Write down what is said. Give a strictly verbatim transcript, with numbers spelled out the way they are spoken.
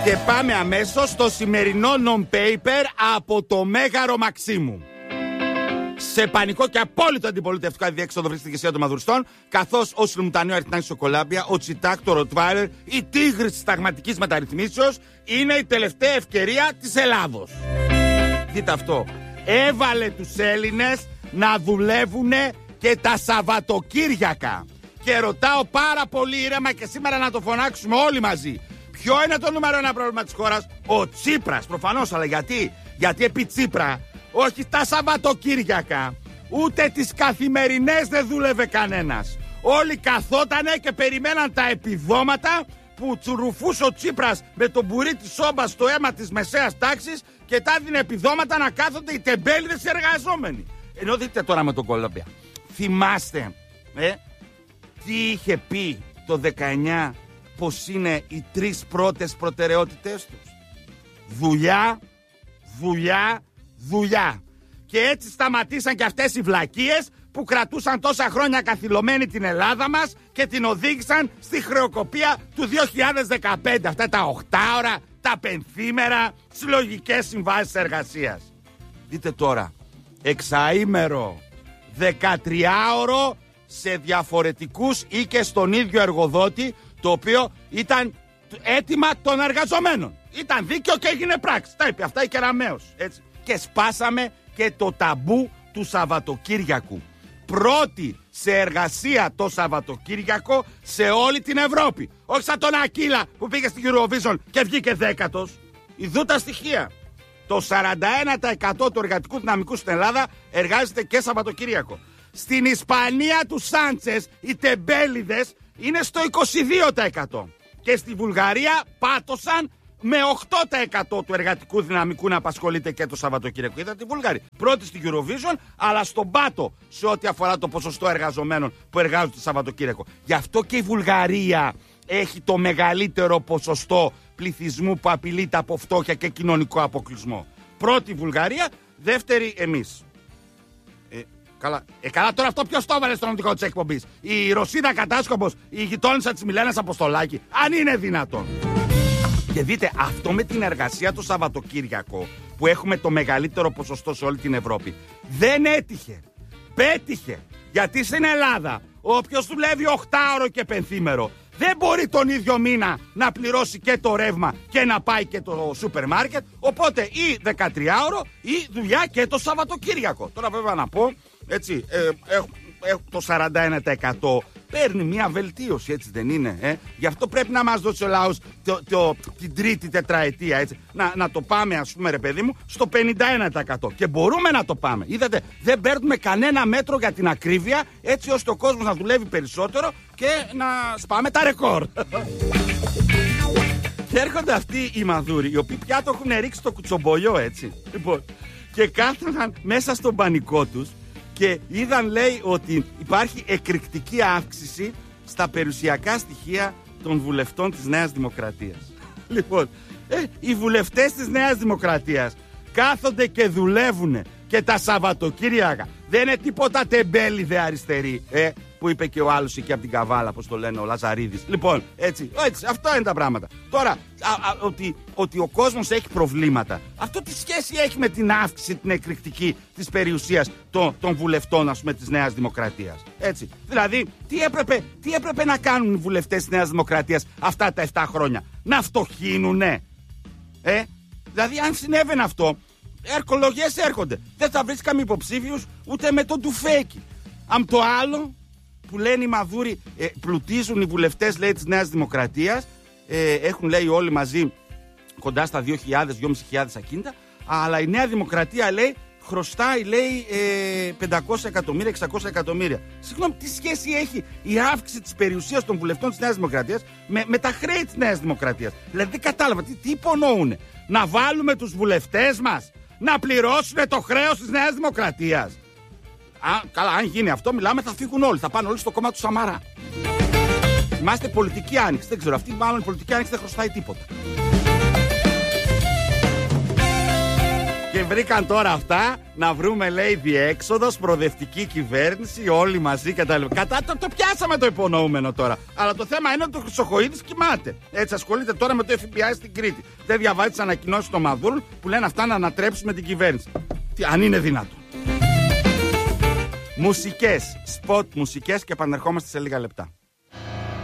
Και πάμε αμέσως στο σημερινό non-paper από το Μέγαρο Μαξίμου. Σε πανικό και απόλυτο αντιπολιτευτικό αδιέξοδο βρίσκεται η ηγεσία των μαδουριστών, καθώς ο Σιλμουτανίου Αριτνάκης στο Κολάμπια, ο Τσιτάκ, το Ροτβάιλερ, η τίγρης της ταγματικής μεταρρυθμίσεως είναι η τελευταία ευκαιρία της Ελλάδος. Δείτε αυτό. Έβαλε τους Έλληνες να δουλεύουν και τα Σαββατοκύριακα. Και ρωτάω πάρα πολύ ήρεμα και σήμερα να το φωνάξουμε όλοι μαζί. Ποιο είναι το νούμερο ένα πρόβλημα της χώρας? Ο Τσίπρας, προφανώς, αλλά γιατί? Γιατί επί Τσίπρα, όχι τα Σαββατοκύριακα, ούτε τις καθημερινές δεν δούλευε κανένας. Όλοι καθότανε και περιμέναν τα επιδόματα που τσουρουφούσε ο Τσίπρας με το μπουρί της σόμπας στο αίμα της μεσαίας τάξης και τα δίνει επιδόματα να κάθονται οι τεμπέληδες εργαζόμενοι. Ενώ δείτε τώρα με τον Κολόμπια. Θυμάστε, ε, τι είχε πει το δεκαεννιά, πως είναι οι τρεις πρώτες προτεραιότητες τους? Δουλειά, δουλειά, δουλειά. Και έτσι σταματήσαν και αυτές οι βλακίες που κρατούσαν τόσα χρόνια καθυλωμένη την Ελλάδα μας και την οδήγησαν στη χρεοκοπία του δύο χιλιάδες δεκαπέντε. Αυτά τα οχτάωρα, τα πενθήμερα, συλλογικές συμβάσεις εργασίας. Δείτε τώρα, εξαήμερο, δεκατριάωρο σε διαφορετικούς ή και στον ίδιο εργοδότη, το οποίο ήταν αίτημα των εργαζομένων. Ήταν δίκαιο και έγινε πράξη. Τα είπε αυτά η Κεραμέως, έτσι. Και σπάσαμε και το ταμπού του Σαββατοκύριακου. Πρώτη σε εργασία το Σαββατοκύριακο σε όλη την Ευρώπη. Όχι σαν τον Ακύλα που πήγε στην Eurovision και βγήκε δέκατος. Ιδού τα στοιχεία. Το σαράντα ένα τοις εκατό του εργατικού δυναμικού στην Ελλάδα εργάζεται και Σαββατοκύριακο. Στην Ισπανία του Σάντσες οι τεμπέληδες είναι στο είκοσι δύο τοις εκατό. Και στη Βουλγαρία πάτωσαν με οκτώ τοις εκατό του εργατικού δυναμικού να απασχολείται και το Σαββατοκύριακο. Είδατε τη Βουλγαρία. Πρώτη στην Eurovision, αλλά στον πάτο σε ό,τι αφορά το ποσοστό εργαζομένων που εργάζονται το Σαββατοκύριακο. Γι' αυτό και η Βουλγαρία έχει το μεγαλύτερο ποσοστό πληθυσμού που απειλείται από φτώχεια και κοινωνικό αποκλεισμό. Πρώτη Βουλγαρία, δεύτερη εμείς. Ε, καλά. Ε, καλά, τώρα αυτό ποιος το έβαλε στον οδικό της εκπομπής? Η Ρωσίδα Κατάσκοπος, η γειτόνισσα της Μιλένας Αποστολάκη? Αν είναι δυνατόν. Και δείτε, αυτό με την εργασία το Σαββατοκύριακο, που έχουμε το μεγαλύτερο ποσοστό σε όλη την Ευρώπη, δεν έτυχε. Πέτυχε. Γιατί στην Ελλάδα, όποιος δουλεύει οχτάωρο και πενθήμερο, δεν μπορεί τον ίδιο μήνα να πληρώσει και το ρεύμα και να πάει και το σούπερ μάρκετ. Οπότε ή δεκατριάωρο ή δουλειά και το Σαββατοκύριακο. Τώρα βέβαια να πω, έτσι, ε, ε, ε, το σαράντα ένα τοις εκατό παίρνει μια βελτίωση, έτσι δεν είναι? Ε? Γι' αυτό πρέπει να μας δώσει ο λαός το, το, την τρίτη τετραετία, έτσι. Να, να το πάμε, ας πούμε, ρε παιδί μου, στο πενήντα ένα τοις εκατό. Και μπορούμε να το πάμε. Είδατε, δεν παίρνουμε κανένα μέτρο για την ακρίβεια, έτσι ώστε ο κόσμος να δουλεύει περισσότερο και να σπάμε τα ρεκόρ. Και έρχονται αυτοί οι μαδούροι, οι οποίοι πια το έχουν ρίξει το κουτσομπολιό, έτσι. Λοιπόν, και κάθονταν μέσα στον πανικό τους και είδαν, λέει, ότι υπάρχει εκρηκτική αύξηση στα περιουσιακά στοιχεία των βουλευτών της Νέας Δημοκρατίας. Λοιπόν, ε, οι βουλευτές της Νέας Δημοκρατίας κάθονται και δουλεύουν και τα Σαββατοκύριακα. Δεν είναι τίποτα τεμπέληδε αριστεροί, ε, που είπε και ο άλλος εκεί από την Καβάλα, πώς το λένε, ο Λαζαρίδης. Λοιπόν, έτσι, έτσι, αυτό είναι τα πράγματα. Τώρα, α, α, ότι, ότι ο κόσμος έχει προβλήματα, αυτό τι σχέση έχει με την αύξηση, την εκρηκτική της περιουσίας των, των βουλευτών, ας πούμε, της Νέας Δημοκρατίας? Έτσι. Δηλαδή, τι έπρεπε, τι έπρεπε να κάνουν οι βουλευτές της Νέας Δημοκρατίας αυτά τα επτά χρόνια? Να φτωχύνουνε? Ε? Δηλαδή, αν συνέβαινε αυτό, ερκολογίες έρχονται. Δεν θα βρίσκαμε υποψήφιους ούτε με τον Τουφέκη. Αν το άλλο που λένε οι μαδούροι, ε, πλουτίζουν οι βουλευτές, λέει, της Νέας Δημοκρατίας, ε, έχουν, λέει, όλοι μαζί κοντά στα δύο χιλιάδες, δυόμισι χιλιάδες ακίνητα, αλλά η Νέα Δημοκρατία, λέει, χρωστάει, λέει, ε, πεντακόσια εκατομμύρια, εξακόσια εκατομμύρια. Συγγνώμη, τι σχέση έχει η αύξηση της περιουσίας των βουλευτών της Νέας Δημοκρατίας με, με τα χρέη της Νέας Δημοκρατίας? Δηλαδή δεν κατάλαβα, τι, τι υπονοούνε? Να βάλουμε τους βουλευτές μας να πληρώσουν το χρέος της Νέας Δημοκρατίας? Α, καλά, αν γίνει αυτό, μιλάμε, θα φύγουν όλοι. Θα πάνε όλοι στο κόμμα του Σαμαρά. Είμαστε πολιτική άνοιξη. Δεν ξέρω, αυτή μάλλον η πολιτική άνοιξη δεν χρωστάει τίποτα. Και βρήκαν τώρα αυτά να βρούμε, λέει, διέξοδος, προοδευτική κυβέρνηση, όλοι μαζί κτλ. Κατά το, το πιάσαμε το υπονοούμενο τώρα. Αλλά το θέμα είναι ότι ο Χρυσοχοΐδης κοιμάται. Έτσι ασχολείται τώρα με το εφ μπι άι στην Κρήτη. Δεν διαβάζει τις ανακοινώσεις των Μαδούρ που λένε αυτά να ανατρέψουμε την κυβέρνηση. Τι, αν είναι δυνατόν. Μουσικές, σποτ μουσικές και επανερχόμαστε σε λίγα λεπτά.